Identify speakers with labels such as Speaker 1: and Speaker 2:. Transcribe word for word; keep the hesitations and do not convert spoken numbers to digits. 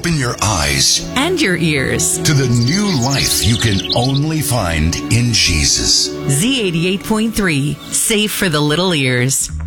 Speaker 1: open your eyes
Speaker 2: and your ears
Speaker 1: to the new life you can only find in Jesus.
Speaker 2: Z eighty-eight point three, safe for the little ears.